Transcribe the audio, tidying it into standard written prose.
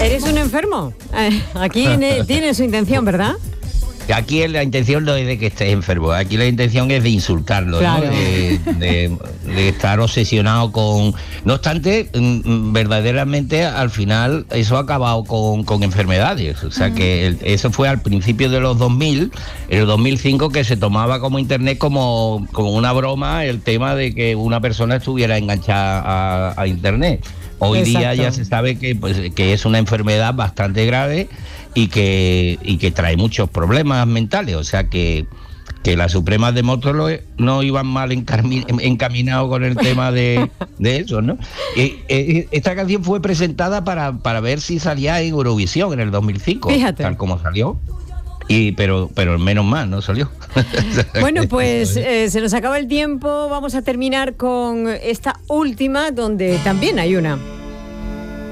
¿Eres un enfermo? Aquí tiene su intención, ¿verdad? Aquí la intención no es de que estés enfermo, aquí la intención es de insultarlo, claro, ¿no? De estar obsesionado con... No obstante, verdaderamente al final eso ha acabado con enfermedades, o sea que eso fue al principio de los 2000, en el 2005, que se tomaba como internet como una broma el tema de que una persona estuviera enganchada a internet. Hoy Exacto. día ya se sabe que es una enfermedad bastante grave y que trae muchos problemas mentales, o sea que las Supremas de Móstoles no iban mal encaminados con el tema de eso, ¿no? Esta canción fue presentada para ver si salía en Eurovisión en el 2005, fíjate, tal como salió. Pero menos mal, no salió. Bueno, pues se nos acaba el tiempo. Vamos a terminar con esta última, donde también hay una